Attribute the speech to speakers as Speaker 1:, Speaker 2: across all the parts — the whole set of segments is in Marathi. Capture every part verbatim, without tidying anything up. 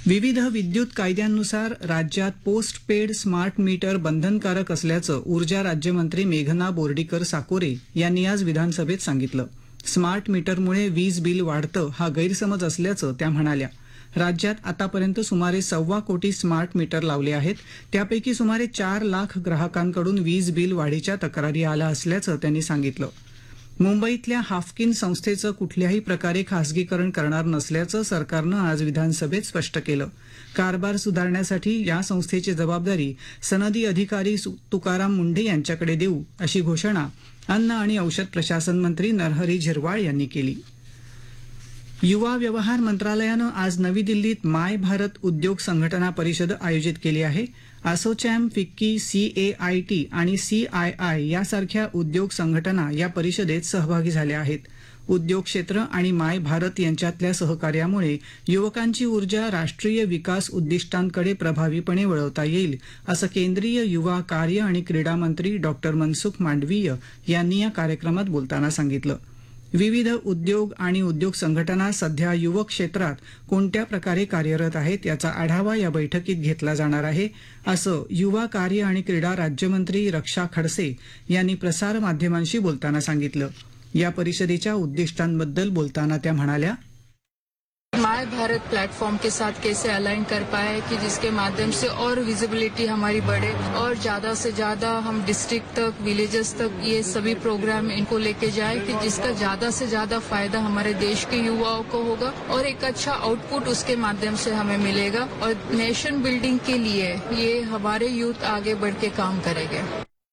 Speaker 1: विविध विद्युत कायद्यांनुसार राज्यात पोस्ट पेड स्मार्ट मीटर बंधनकारक असल्याचं ऊर्जा राज्यमंत्री मेघना बोर्डीकर साकोरे यांनी आज विधानसभेत सांगितलं. स्मार्ट मीटरमुळे वीज बिल वाढतं हा गैरसमज असल्याचं त्या म्हणाल्या. राज्यात आतापर्यंत सुमारे सव्वा कोटी स्मार्ट मीटर लावले आहेत. त्यापैकी सुमारे चार लाख ग्राहकांकडून वीज बिल वाढीच्या तक्रारी आल्या असल्याचं त्यांनी सांगितलं. मुंबईतल्या हाफकिन संस्थेचं कुठल्याही प्रकारे खासगीकरण करणार नसल्याचं सरकारनं आज विधानसभेत स्पष्ट केलं. कारभार सुधारण्यासाठी या संस्थेची जबाबदारी सनदी अधिकारी तुकाराम मुंढे यांच्याकडे देऊ अशी घोषणा अन्न आणि औषध प्रशासन मंत्री नरहरी झिरवाळ यांनी केली. युवा व्यवहार मंत्रालयानं आज नवी दिल्लीत माय भारत उद्योग संघटना परिषद आयोजित केली आहे. असोचॅम, फिक्की, सीएआयटी आणि सीआयआय यासारख्या उद्योग संघटना या परिषदेत सहभागी झाल्या आहेत. उद्योग क्षेत्र आणि माय भारत यांच्यातल्या सहकार्यामुळे युवकांची ऊर्जा राष्ट्रीय विकास उद्दिष्टांकडे प्रभावीपणे वळवता येईल असं केंद्रीय युवा कार्य आणि क्रीडा मंत्री डॉक्टर मनसुख मांडवीय यांनी या कार्यक्रमात बोलताना सांगितलं. विविध उद्योग आणि उद्योग संघटना सध्या युवक क्षेत्रात कोणत्या प्रकारे कार्यरत आहेत याचा आढावा या बैठकीत घेतला जाणार आहे असं युवा कार्य आणि क्रीडा राज्यमंत्री रक्षा खडसे यांनी प्रसार माध्यमांशी बोलताना सांगितलं. या परिषदेच्या उद्दिष्टांबद्दल बोलताना त्या म्हणाल्या,
Speaker 2: माय भारत प्लेटफॉर्म के साथ कैसे अलाइन कर पाए कि जिसके माध्यम से और विजिबिलिटी हमारी बढ़े और ज्यादा से ज्यादा हम डिस्ट्रिक्ट तक, विलेजेस तक ये सभी प्रोग्राम इनको लेके जाए कि जिसका ज्यादा से ज्यादा फायदा हमारे देश के युवाओं को होगा और एक अच्छा आउटपुट उसके माध्यम से हमें मिलेगा और नेशन बिल्डिंग के लिए ये हमारे यूथ आगे बढ़ के काम करेंगे.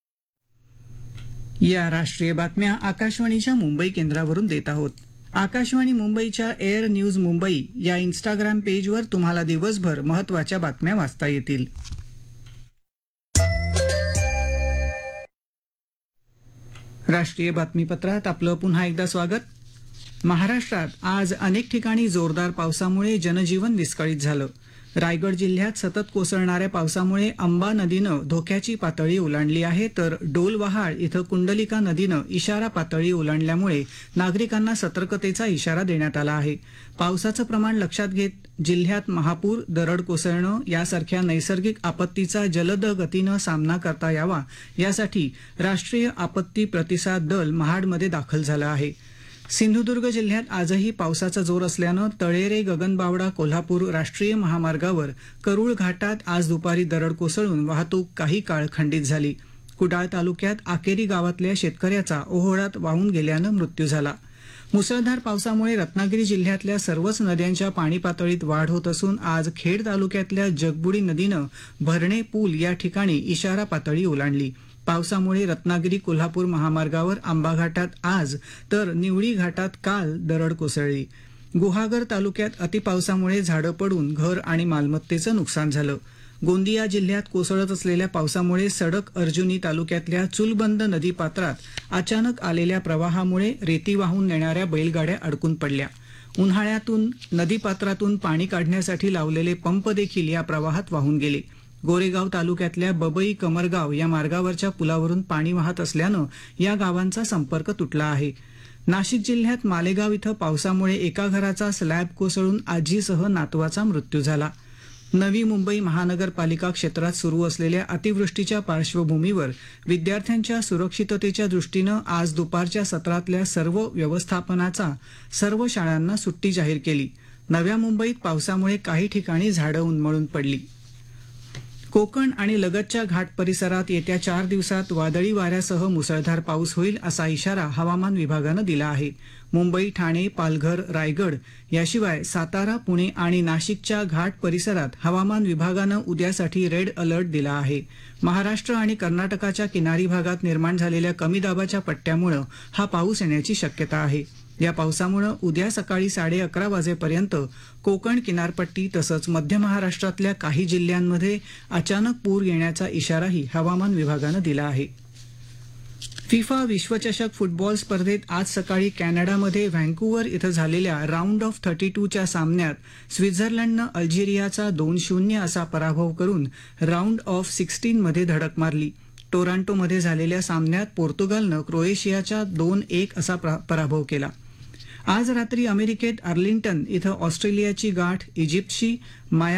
Speaker 1: या राष्ट्रीय बातम्या आकाशवाणीच्या मुंबई केंद्रावरून देत आहोत. आकाशवाणी मुंबईच्या एअर न्यूज मुंबई या इन्स्टाग्राम पेजवर तुम्हाला दिवसभर महत्त्वाच्या बातम्या वाचता येतील. राष्ट्रीय बातमीपत्रात आपलं पुन्हा एकदा स्वागत. महाराष्ट्रात आज अनेक ठिकाणी जोरदार पावसामुळे जनजीवन विस्कळीत झालं. रायगड जिल्ह्यात सतत कोसळणाऱ्या पावसामुळे अंबा नदीनं धोक्याची पातळी ओलांडली आहे, तर डोलवहाळ इथं कुंडलिका नदीनं इशारा पातळी ओलांडल्यामुळे नागरिकांना सतर्कतेचा इशारा देण्यात आला आहे. पावसाचं प्रमाण लक्षात घेत जिल्ह्यात महापूर, दरड कोसळणं यासारख्या नैसर्गिक आपत्तीचा जलद गतीनं सामना करता यावा यासाठी राष्ट्रीय आपत्ती प्रतिसाद दल महाडमध्ये दाखल झालं आहे. सिंधुदुर्ग जिल्ह्यात आजही पावसाचा जोर असल्यानं तळेरे गगनबावडा कोल्हापूर राष्ट्रीय महामार्गावर करूळ घाटात आज दुपारी दरड कोसळून वाहतूक काही काळ खंडित झाली. कुडाळ तालुक्यात आकेरी गावातल्या शेतकऱ्याचा ओहोळात वाहून गेल्यानं मृत्यू झाला. मुसळधार पावसामुळे रत्नागिरी जिल्ह्यातल्या सर्वच नद्यांच्या पाणी पातळीत वाढ होत असून आज खेड तालुक्यातल्या जगबुडी नदीनं भरणे पूल या ठिकाणी इशारा पातळी ओलांडली. पावसामुळे रत्नागिरी कोल्हापूर महामार्गावर आंबा घाटात आज तर निवळी घाटात काल दरड कोसळली. गुहागर तालुक्यात अतिपावसामुळे झाडं पडून घर आणि मालमत्तेचं नुकसान झालं. गोंदिया जिल्ह्यात कोसळत असलेल्या पावसामुळे सडक अर्जुनी तालुक्यातल्या चुलबंद नदीपात्रात अचानक आलेल्या प्रवाहामुळे रेती वाहून नेणाऱ्या बैलगाड्या अडकून पडल्या. उन्हाळ्यातून नदीपात्रातून पाणी काढण्यासाठी लावलेले पंप देखील या प्रवाहात वाहून गेले. गोरेगाव तालुक्यातल्या बबई कमरगाव या मार्गावरच्या पुलावरून पाणी वाहत असल्यानं या गावांचा संपर्क तुटला आहे. नाशिक जिल्ह्यात मालेगाव इथं पावसामुळे एका घराचा स्लॅब कोसळून आजीसह नातवाचा मृत्यू झाला. नवी मुंबई महानगरपालिका क्षेत्रात सुरू असलेल्या अतिवृष्टीच्या पार्श्वभूमीवर विद्यार्थ्यांच्या सुरक्षिततेच्या दृष्टीनं आज दुपारच्या सत्रातल्या सर्व व्यवस्थापनाचा सर्व शाळांना सुट्टी जाहीर केली. नव्या मुंबईत पावसामुळे काही ठिकाणी झाडं उन्मळून पडली. कोकण आणि लगतच्या घाट परिसरात येत्या चार दिवसात वादळी वाऱ्यासह मुसळधार पाऊस होईल असा इशारा हवामान विभागानं दिला आहे. मुंबई, ठाणे, पालघर, रायगड याशिवाय सातारा, पुणे आणि नाशिकच्या घाट परिसरात हवामान विभागानं उद्यासाठी रेड अलर्ट दिला आहे. महाराष्ट्र आणि कर्नाटकाच्या किनारी भागात निर्माण झालेल्या कमी दाबाच्या पट्ट्यामुळे हा पाऊस येण्याची शक्यता आहे. या पावसामुळे उद्या सकाळी साडे अकरा वाजेपर्यंत कोकण किनारपट्टी तसंच मध्य महाराष्ट्रातल्या काही जिल्ह्यांमध्ये अचानक पूर येण्याचा इशाराही हवामान विभागानं दिला आहे. फिफा विश्वचषक फुटबॉल स्पर्धेत आज सकाळी कॅनडामध्ये व्हँकुव्हर इथं झालेल्या राऊंड ऑफ थर्टी टूच्या सामन्यात स्वित्झर्लंडनं अल्जेरियाचा दोन शून्य असा पराभव करून राऊंड ऑफ सिक्स्टीनमध्ये धडक मारली. टोरांटोमध्ये झालेल्या सामन्यात पोर्तुगालनं क्रोएशियाचा दोन एक असा पराभव केला. आज रात्री अमेरिकेत आर्लिंग्टन इथं ऑस्ट्रेलियाची गाठ इजिप्तशी माया